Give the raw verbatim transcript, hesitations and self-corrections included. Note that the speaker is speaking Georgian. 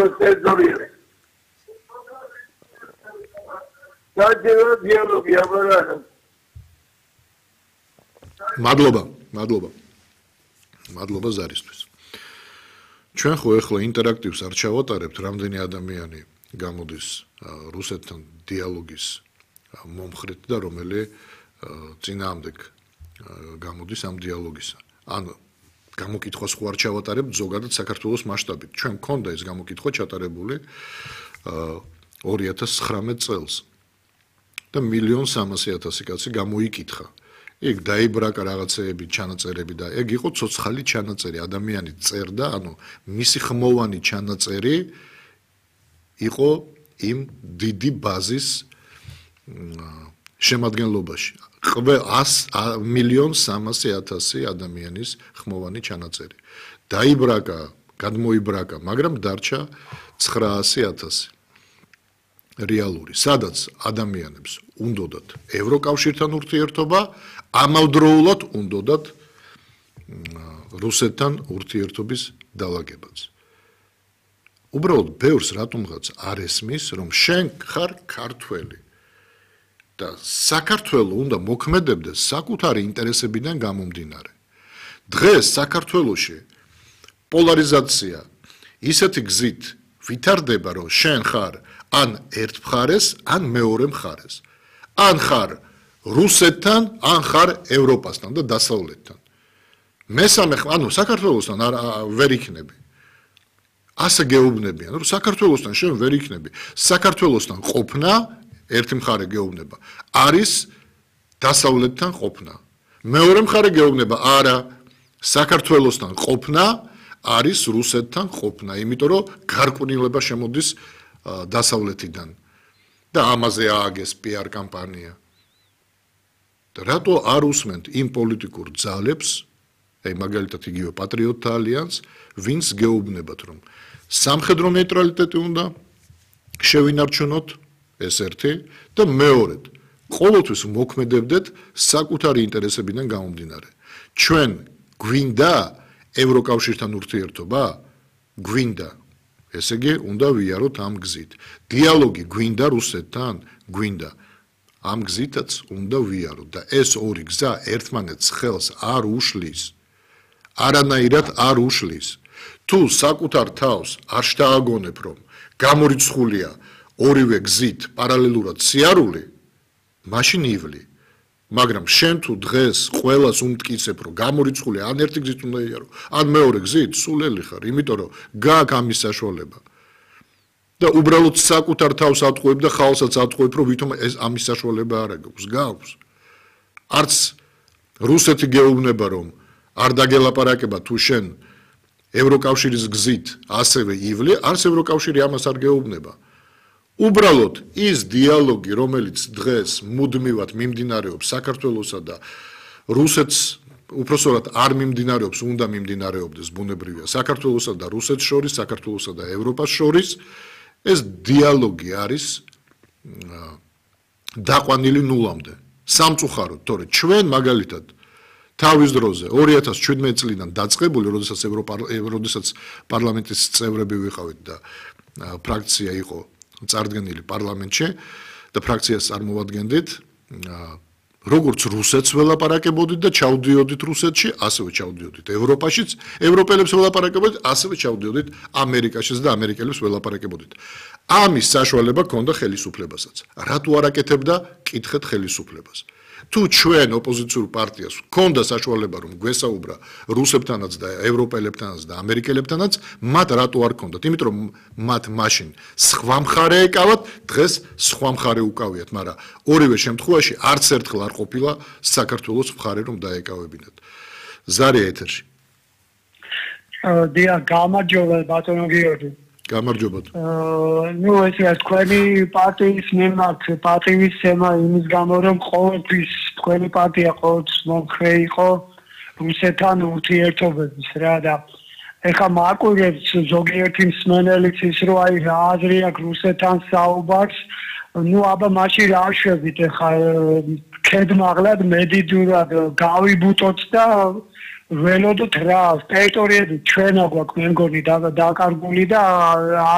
საქართველოს ტერიტორიაზე. საჭირო დიალოგი აბარა. მადლობა, მადლობა. მადლობა ზარისთვის. ჩვენ ხო ახლა ინტერაქტივს არ ჩავატარებთ, რამდენი ადამიანი გამოდის რუსეთთან დიალოგის მომხრედ და რომელი წინააღმდეგ გამოდის ამ დიალოგისა. ან გამოკითხვას ხო არ ჩავატარებთ ზოგადად საქართველოს მასშტაბით. ჩვენ მქონდა ეს გამოკითხვა ჩატარებული ორი ათას ცხრამეტ წელს. და მილიონ სამასი ათასი კაცი გამოიკითხა. ეგ დაიბრაკა რაღაცეები, ჩანაწერები და ეგ იყო ცოცხალი ჩანაწერი, ადამიანი წერდა, ანუ მისი ხმოვანი ჩანაწერი იყო იმ დიდი ბაზის შემადგენლობაში. მილიონ სამასი ათასი ადამიანის ხმოვანი ჩანაწერი. დაიბრაკა, გადმოიბრაკა, მაგრამ დარჩა ცხრაასი ათასი. რეალური, სადაც ადამიანებს უნდოდათ ევროკავშირთან ურთიერთობა, ამავდროულად უნდოდათ რუსეთთან ურთიერთობის დალაგებაც. უბრალოდ ბევრს რატომღაც არ ესმის, რომ შენ ხარ ქართველი და საქართველო უნდა მოქმედებდეს საკუთარი ინტერესებიდან გამომდინარე. დღეს საქართველოში პოლარიზაცია ისეთი გზით ვითარდება, რომ შენ ხარ ან ერთ მხარეს, ან მეორე მხარეს. ან ხარ რუსეთთან, ან ხარ ევროპასთან და დასავლეთთან. მესამე, ანუ საქართველოსთან არ ვერ იქნები. ასე გეუბნებიან, რომ საქართველოსთან შენ ვერ იქნები. საქართველოსთან ყოფნა, ერთი მხარე გეუბნება, არის დასავლეთთან ყოფნა. მეორე მხარე გეუბნება, არა, საქართველოსთან ყოფნა არის რუსეთთან ყოფნა, იმიტომ რომ გარკვნილება შემოდის დასავლეთიდან და ამაზე ააგეს პიარ კამპანია. და რატო არ უსმენთ იმ პოლიტიკურ ძალებს, აი მაგალითად იგივე პატრიოტთა ალიანსს, ვინც გეუბნებათ, რომ სამხედრო ნეიტრალიტეტი უნდა შევინარჩუნოთ, ეს ერთი და მეორედ, ყოველთვის მოქმედებდეთ საკუთარი ინტერესებიდან გამომდინარე. ჩვენ გვინდა ევროკავშირთან ურთიერთობა, გვინდა ესე იგი, უნდა ვიაროთ ამ გზით. დიალოგი გვინდა რუსეთთან, გვინდა. ამ გზითაც უნდა ვიაროთ და ეს ორი გზა ერთმანეთს ხელს არ უშლის. არანაირად არ უშლის. თუ საკუთარ თავს არ შთააგონებ, რომ გამორიცხულია ორივე გზით პარალელურად სიარული, მაშინ ივლი. მაგრამ შენ თუ დღეს ყველას უმტკიცებ, რომ გამორიცხულია ან ერთი გზით უნდა იარო, ან მეორე გზით, სულელი ხარ, იმიტომ რომ გააქვს ამის საშუალება. და უბრალოდ საკუთარ თავს ატყუებ და ხალხსაც ატყუებ, რომ ვითომ ეს ამის საშუალება არ აქვს, გააქვს. არც რუსეთი გეუბნება, რომ არ დაგელაპარაკება თუ შენ ევროკავშირის გზით ასევე ივლი, არც ევროკავშირი ამას არ გეუბნება. უბრალოდ ის დიალოგი, რომელიც დღეს მუდმივად მიმდინარეობს საქართველოსა და რუსეთს, უпроსორად არ მიმდინარეობს, უნდა მიმდინარეობდეს ბუნებრივია საქართველოსა და რუსეთს შორის, საქართველოსა და ევროპას შორის, ეს დიალოგი არის დაყვანილი ნულამდე. სამწუხაროდ, თორე ჩვენ მაგალითად თავის დროზე ორი ათას შვიდმეტი წლიდან დაწყებული, როდესაც როდესაც პარლამენტის წევრები ვიყავით და ფრაქცია იყო წარდგენილი პარლამენტში და ფრაქციას წარმოვადგენდით, როგორც რუსეთს ველაპარაკებოდით და ჩავდიოდით რუსეთში, ასევე ჩავდიოდით ევროპაშიც, ევროპელებს ველაპარაკებოდით, ასევე ჩავდიოდით ამერიკაშიც და ამერიკელებს ველაპარაკებოდით. ამის საშუალება ჰქონდა ხელისუფლებასაც. რატო არ აკეთებდა? კითხეთ ხელისუფლებას. თუ ჩვენ ოპოზიციურ პარტიას ჰქონდა საშუალება, რომ გვესაუბრა რუსებთანაც და ევროპელებთანაც და ამერიკელებთანაც, მათ რატო არ ჰქონდათ? იმიტომ რომ მათ მაშინ სხვა მხარე ეკავათ, დღეს სხვა მხარე უკავიათ, მაგრამ ორივე შემთხვევაში არც ერთხელ არ ყოფილა საქართველოს მხარე, რომ დაეკავებინათ. ზარია ეთერში. დიახ, გამარჯობა ბატონო გიორგი. გამარჯობათ. ნუ ესე თქვენი პარტიის მიმართ პატივისცემა იმის გამო, რომ ყოველთვის თქვენი პარტია ყოველთვის მომხრე იყო რუსეთთან ურთიერთობების რა და ეხლა მაკვირვებს ზოგიერთი მსმენელიც ის რომ აი რა აზრი აქვს რუსეთთან საუბარს, ნუ აბა მაშინ რა შვებით ეხლა ქედმაღლად მედიდურად გავიბუტოთ და ველოდოთ რა ტერიტორიები ჩვენა გვაქვს მე მგონი დაკარგული და